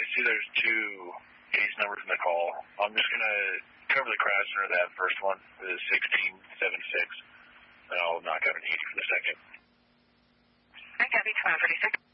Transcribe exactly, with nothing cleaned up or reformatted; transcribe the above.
see there's two case numbers in the call. I'm just going to cover the crash under that first one, the sixteen seventy-six, and I'll knock out an eighty for the second. I got it, five thirty-six.